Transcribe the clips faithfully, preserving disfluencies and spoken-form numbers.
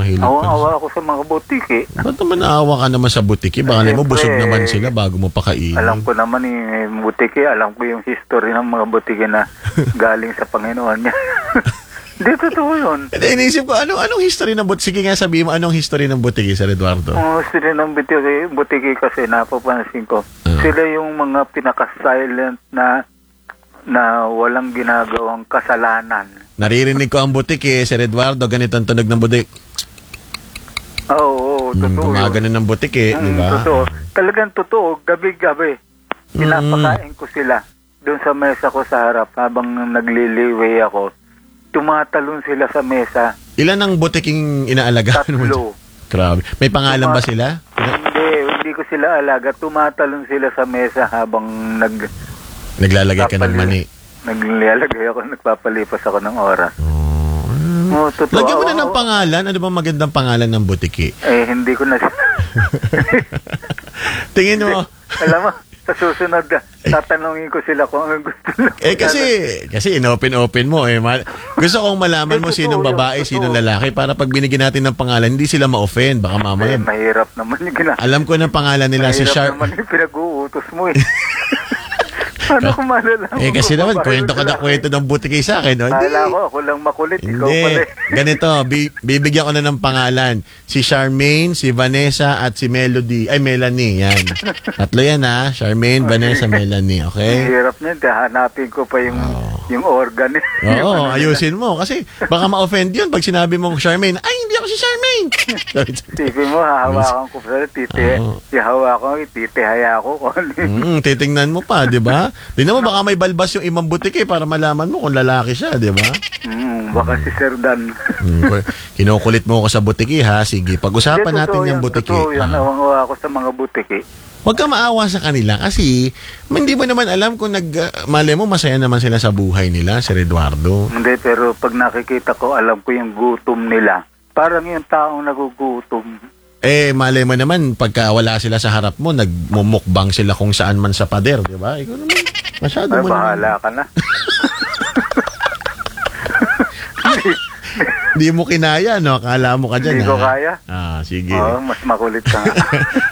Mahilig ka. Awa-awa ako sa mga butiki. Ba't naman naawa ka naman sa butiki? Baka mo busog naman sila bago mo pakainin. Alam ko naman yung butiki. Alam ko yung history ng mga butiki na galing sa Panginoon niya. Hindi, totoo yun. Hindi, inisip ko, anong, anong history ng butiki? Sige nga, sabihin mo, anong history ng butiki, Sir Eduardo? Ang history ng butiki, butiki kasi napapansin ko. Uh. Sila yung mga pinaka-silent na na walang ginagawang kasalanan. Naririnig ko ang butiki, Sir Eduardo, ganito ang tunog ng butik. Oo, oo, totoo. Gumagano ng butiki, mm, di ba? Totoo. Talagang totoo, gabi-gabi. Pinapakain ko sila doon sa mesa ko sa harap habang nagliliway ako. Tumatalon sila sa mesa. Ilan ang butiking inaalagaan mo? Tatlo. Grabe. May pangalan Tuma- ba sila? Hindi, hindi ko sila alaga. Tumatalon sila sa mesa habang nag... Naglalagay ka ng mani. Naglalagay ako, nagpapalipas ako ng oras. Oh. Oh, totoo. Lagyan mo na ng pangalan. Ano ba magandang pangalan ng butiki? Eh, hindi ko na... Tingin mo. Alam mo, sa susunod, tatanungin ko sila kung anong gusto nila. Eh kasi, kasi in-open-open mo eh. Gusto kong malaman mo sinong babae, sinong lalaki para pag binigyan natin ng pangalan, hindi sila ma-offend. Baka mamaya. Eh, mahirap naman yung ginagawa. Alam ko ng pangalan nila, si Sharp. Mahirap naman yung pinag-uutos mo eh. Ano kung malalaman? Eh kasi naman, kwento ka na kwento ng butiki sa akin. No? Kala ko, ako lang makulit. Ikaw pala. Ganito, bi- bibigyan ko na ng pangalan. Si Charmaine, si Vanessa, at si Melody. Ay, Melanie. Yan. Tatlo yan ha. Charmaine, Vanessa, Melanie. Okay? Hirap niyan. Hanapin ko pa yung, oh. yung organ. Oo, ayusin mo. Kasi baka ma-offend yun pag sinabi mo Charmaine. Ay, hindi ako si Charmaine. Sipin mo, hahawakan ko sa titi. Oh. Hahawakan ko, titihaya ko. mm, titingnan mo pa, di ba? Di naman baka may balbas yung imang butiki para malaman mo kung lalaki siya, di ba? Mm, baka si Sir Dan. mm, kinukulit mo ako sa butiki ha. Sige, pag-usapan Di, natin yung butiki. Totoo yan. Nawangawa ako sa mga butiki. Huwag ka maawa sa kanila kasi hindi mo naman alam kung nag, uh, mali mo masaya naman sila sa buhay nila, Sir Eduardo. Hindi, pero pag nakikita ko, alam ko yung gutom nila. Parang yung taong nagugutom. Eh, mali mo naman, pagka wala sila sa harap mo, nagmumukbang sila kung saan man sa pader, di ba? Ikaw naman, masyado Ay, mo bahala naman. ka na. Di mo kinaya, no? Akala mo ka dyan, Hindi ko ha? kaya. Ah, sige. Oo, mas makulit ka nga.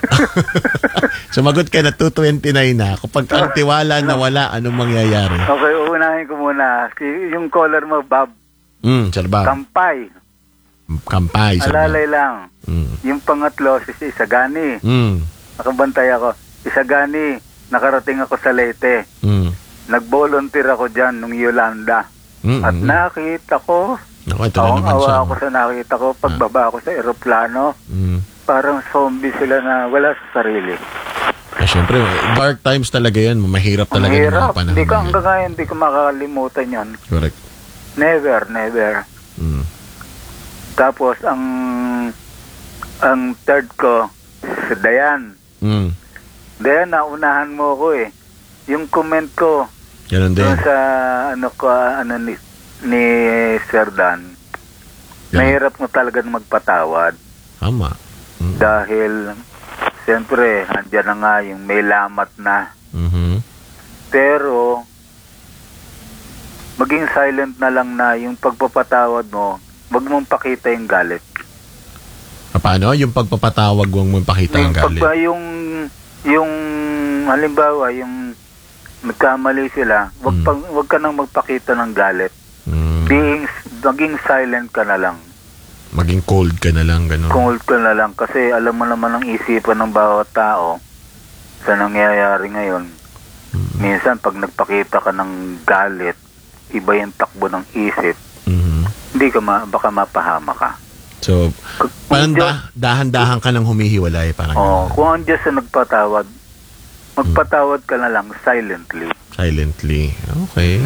Sumagot ka na two twenty-nine na. Kapag ang tiwala na wala, anong mangyayari? Okay, uunahin ko muna. Yung caller mo, Bob. Hmm, Sir Bob. Kampay. Kampay, Sir Bob. Alalay lang. Mm. Yung pangatlo, si Isagani. Mm. Nakabantay ako. Isagani, nakarating ako sa Leyte. Mm. Nag-volunteer ako dyan nung Yolanda. Mm-hmm. At nakita ko, awang-awa ako sa nakita ko, pagbaba ako sa eroplano, mm. parang zombie sila na wala sa sarili. Eh, syempre, dark times talaga yan. Mahirap talaga yung mga panahon. Hindi ko, hanggang ngayon, hindi ko makakalimutan yan. Correct. Never, never. Mm. Tapos, ang ang third ko, si Dayan. Mm. Dayan, naunahan mo ko eh. Yung comment ko, ganun din. Sa ano ko, ano ni, ni Sir Dan, yeah. Mahirap mo talaga magpatawad. Tama. Mm. Dahil, siyempre, andyan na nga yung may lamat na. Mm-hmm. Pero, maging silent na lang na yung pagpapatawad mo, wag mong pakita yung galit. Paano? Yung pagpapatawag, huwag mong pakita yung, ang galit? Pagba yung, yung, halimbawa, yung nagkamali sila, wag, mm. pag, wag ka nang magpakita ng galit. Mm. Being, maging silent ka na lang. Maging cold ka na lang, gano'n? Cold ka na lang, kasi alam mo naman ang isipan ng bawat tao sa nangyayari ngayon. Mm. Minsan, pag nagpakita ka ng galit, iba yung takbo ng isip, mm-hmm. hindi ka ma, baka mapahama ka. So, parang da, dahan-dahan ka nang humihiwalay. Parang oh, kung ang Diyos na nagpatawad, magpatawad ka na lang silently. Silently. Okay.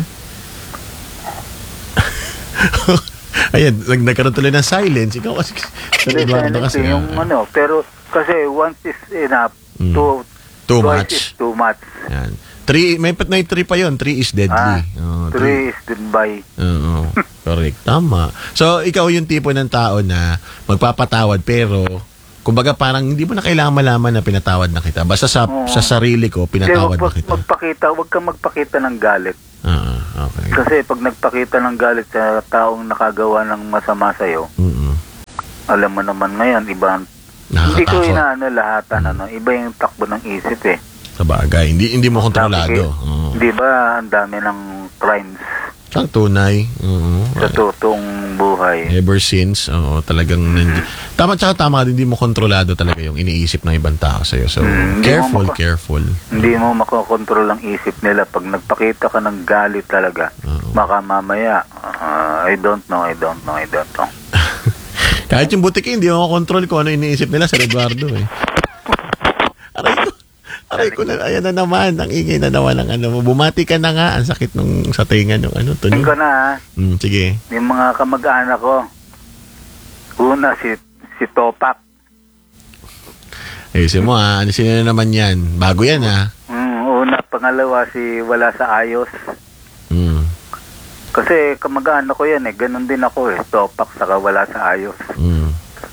Ayan, nagkaroon tuloy ng silence. Ikaw kasi, kasi yung uh, ano, pero kasi once is enough, mm. two, too much. Is too much. Yan. Three, may, may three pa yun. Three is deadly. Ah, oh, three, three is deadly. Oo. Correct. Tama. So, ikaw yung tipo ng tao na magpapatawad pero kumbaga parang hindi mo na kailangan malaman na pinatawad na kita. Basta sa, oh. sa sarili ko, pinatawad wag, na kita. Magpakita, huwag kang magpakita ng galit. Ah, okay. Kasi pag nagpakita ng galit sa taong nakagawa ng masama sa'yo, mm-hmm. alam mo naman ngayon, iba, hindi ko Nakakatakot. inaano lahatan, ano, iba yung takbo ng isip eh. Sa bagay, hindi hindi mo kontrolado. Nakiki- Oo. Di ba, ang dami ng crimes Ang tunay. Oo. sa totoong buhay. Ever since, oo, talagang nandi- tama, tsaka tama, hindi mo kontrolado talaga yung iniisip ng ibang tao sa'yo. So, Mm, hindi careful, mo maka- careful. Hindi mo makokontrol ang isip nila. Pag nagpakita ka ng galit talaga, Oo. baka mamaya, ah, I don't know, I don't know, I don't know. Kahit yung butik, hindi mo kontrol kung ano iniisip nila sa Eduardo eh. Aray ko. Aray ko na, ayan na naman, ang ingay na naman ng ano mo. Bumati ka na nga, ang sakit nung sa tinga nung ano, Tingin tunog. ko na, ha, Mm, sige. yung mga kamag-anak ko, una si, si Topak. Ayusin mo ha, ano sino na naman yan? Bago yan ha. Mm, una, pangalawa si Wala sa Ayos. Mm, Kasi kamag-anak ko yan eh, ganun din ako eh, Topak saka Wala sa Ayos. mm.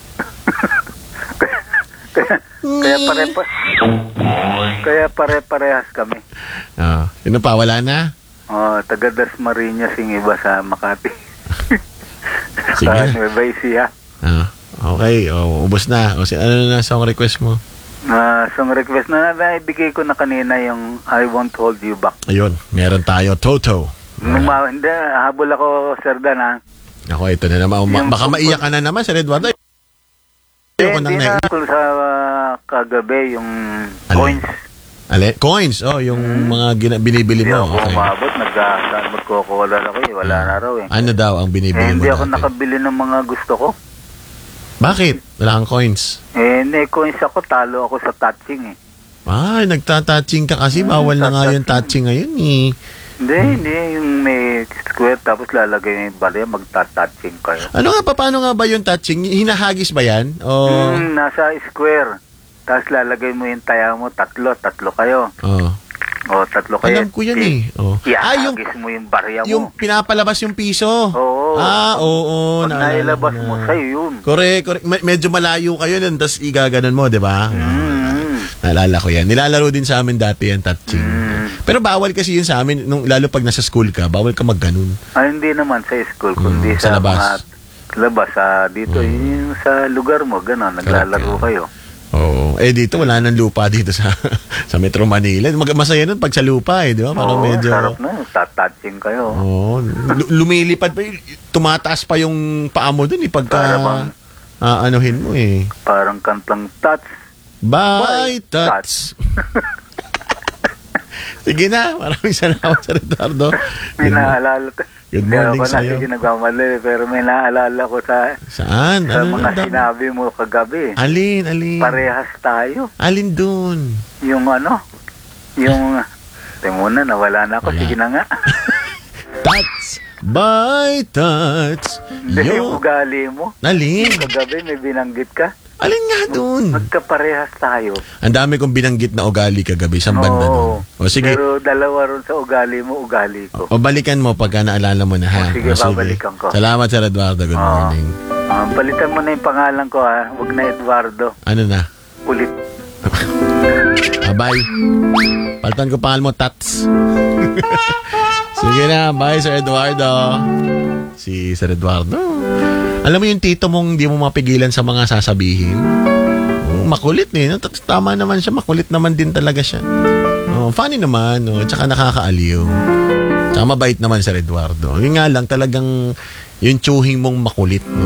kaya, kaya pare kaya pare-parehas kami. Ah, sino pa, wala na? Oh, taga Dasmariñas yung iba sa Makati. Sige Sa na. Nueva Ecija. Ah, okay, oh, ubos na. O, si, ano na song request mo? Ah, song request na naibigay ko na kanina yung I Won't Hold You Back. Ayun, meron tayo, Toto. Numa, hindi, habol ako, Sir Dan, ha? Ako, ito na naman. Ma- Yung baka tungkol- maiyak ka na naman, Sir Eduardo. Eh, Ayoko nang hindi na naiyak. kung sa ah, kagabi, yung Alin? coins. Ale, coins, oh, yung mga gina- binibili Hindi mo. ako Okay. umabot, nag- magkukulan ako eh, wala na raw eh. Ano daw ang Eh, binibili mo hindi ako dati? nakabili ng mga gusto ko. Bakit? Wala kang coins. Eh, may coins ako, talo ako sa touching eh. Ay, nagtatouching ka kasi. Hmm, Bawal na nga yung tatouching. touching ngayon eh. Hindi, hindi, yung may square tapos lalagay mo yung barya, magta-touching kayo. Ano nga pa, paano nga ba yung touching? Hinahagis ba yan? O... Hmm, nasa square. Tapos lalagay mo yung taya mo, tatlo, tatlo kayo. Oh. O, tatlo kayo. Alam ko yan eh. Oh. Ah, yung, Ihagis mo yung barya yung mo. pinapalabas yung piso. Oo. Ah, oo. Pag naalala nailabas ko mo, na. sa'yo yun. Correct, correct. Me- medyo malayo kayo nun, tapos igaganon mo, di ba? Mm. Naalala ko yan. Nilalaro din sa amin dati yan, touching. Mm. Pero bawal kasi yun sa amin, nung, lalo pag nasa school ka, bawal ka magganon. Ay, hindi naman sa school, kundi Mm, sa, sa labas. mga labas. Sa dito, yung sa lugar mo, gano'n, naglalaro Correct, kayo. Oo. Eh dito, wala nang lupa dito sa sa Metro Manila. Mag- masaya nun pag sa lupa eh, di ba? Parang Oo, medyo... sarap na, tatouching kayo. Oo. Lu- lumilipad pa, yun. Tumataas pa yung paa mo dun eh, pagka... Para bang- ah, anuhin mo eh. Parang kantang touch. Bye, Bye, Tats! Sige na, maraming salamat sa Ricardo. May naalala ko. Good Hindi morning ako na sa'yo. sige nagmamali, pero may naalala ko sa, Saan? sa Ano mga na- sinabi mo kagabi. Alin, alin? Parehas tayo. Alin dun? Yung ano, yung... Tayo muna, nawala na ako. Wala. Sige na nga. Tats! Bye, Tats! Hindi, yung Yo! ugali mo. Alin? Kagabi may binanggit ka. Alin nga dun? Magkaparehas tayo. Ang dami kong binanggit na ugali kagabi sa banda Oo. nun. O sige, Pero dalawa ron sa ugali mo, ugali ko. o balikan mo pagka naalala mo na ha. O, sige, O, babalikan ko. Salamat Sir Eduardo. Good Oo. morning. Ah, palitan mo na yung pangalan ko ha. Huwag na Eduardo. Ano na? Ulit. Ah, bye. Palitan ko pangalan mo, Tats. Sige na, bye Sir Eduardo. Si Sir Eduardo. Alam mo yung tito mong hindi mo mapigilan sa mga sasabihin? Oh, makulit eh. No? T- Tama naman siya. Makulit naman din talaga siya. Oh, funny naman. No? Tsaka nakakaaliw. Tsaka mabait naman Sir Eduardo. Yun nga lang talagang yung tsuhing mong makulit. No?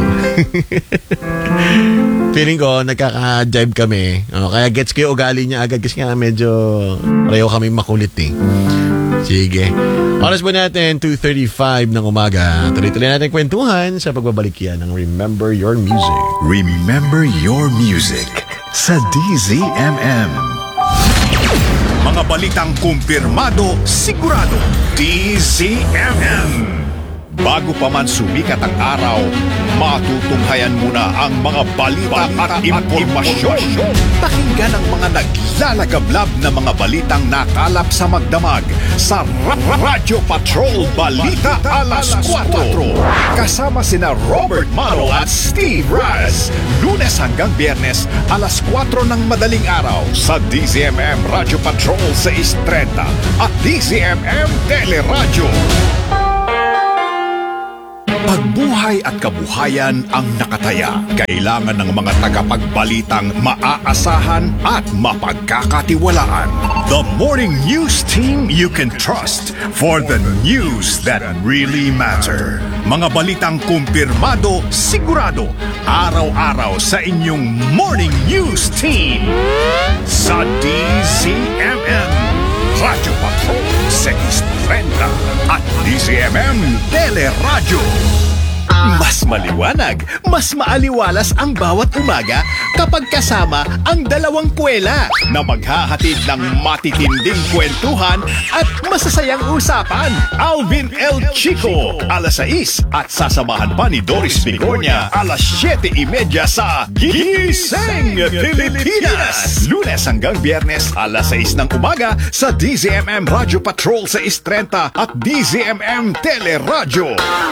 Feeling ko, nagkaka-jive kami. Oh, kaya gets ko yung ugali niya agad kasi nga medyo pareho kami makulit eh. Sige. Oras po natin, two thirty-five ng umaga. Tuloy-tuloy natin kwentuhan sa pagbabalik yan ng Remember Your Music. Remember Your Music sa D Z M M. Mga balitang kumpirmado, sigurado. D Z M M. Bago pa man sumikat ang araw, matutunghayan muna ang mga balita, at impormasyon. Pakinggan ang mga naglalagablab na mga balitang nakalap sa magdamag sa Ra- Ra- Radyo Patrol Balita Alas kwatro. Kasama sina Robert Maro at Steve Raz. Lunes hanggang Biyernes, alas kwatro ng madaling araw sa D Z M M Radyo Patrol six thirty at D Z M M Teleradyo. Pagbuhay at kabuhayan ang nakataya. Kailangan ng mga tagapagbalitang maaasahan at mapagkakatiwalaan. The Morning News Team you can trust for the news that really matter. Mga balitang kumpirmado, sigurado, araw-araw sa inyong Morning News Team. Sa D Z M M, Radyo Patrol six thirty at D Z M M Teleradyo. Mas maliwanag, mas maaliwalas ang bawat umaga kapag kasama ang dalawang kwela na maghahatid ng matitinding kwentuhan at masasayang usapan. Alvin L. Chico, alas sais at sasamahan pa ni Doris Bigornia, alas siyete trenta sa Gising Pilipinas. Lunes hanggang Biyernes, alas sais ng umaga sa D Z M M Radyo Patrol six thirty at D Z M M Teleradyo.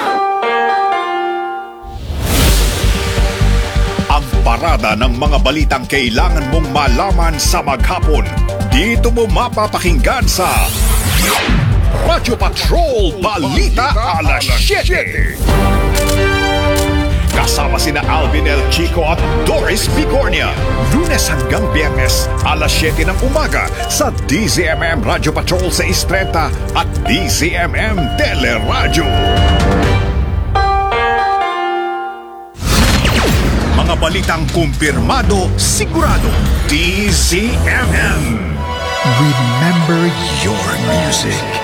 Ang parada ng mga balitang kailangan mong malaman sa maghapon. Dito mo mapapakinggan sa Radyo Patrol Balita alas siyete. Kasama sina Alvin L. Chico at Doris Bigornia. Lunes hanggang Biyernes, alas siyete ng umaga sa D Z M M Radyo Patrol six thirty at D Z M M Teleradyo. Mga balitang kumpirmado, sigurado. D Z M M. Remember your music.